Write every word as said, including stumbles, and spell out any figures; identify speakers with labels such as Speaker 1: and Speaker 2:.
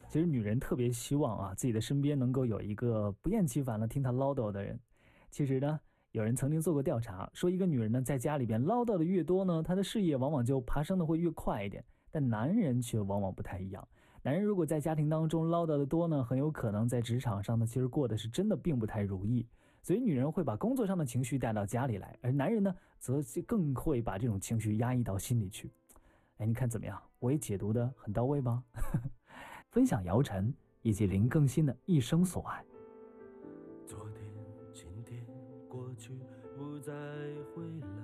Speaker 1: 其实女人特别希望啊，自己的身边能够有一个不厌其烦的听她唠叨的人。其实呢，有人曾经做过调查，说一个女人呢在家里边唠叨的越多呢，她的事业往往就爬升的会越快一点。但男人却往往不太一样。男人如果在家庭当中唠叨的多呢，很有可能在职场上呢，其实过的是真的并不太如意。所以女人会把工作上的情绪带到家里来，而男人呢，则更会把这种情绪压抑到心里去。哎，你看怎么样？我也解读的很到位吧？分享姚晨以及林更新的一生所爱。
Speaker 2: 昨天今天过去不再回来，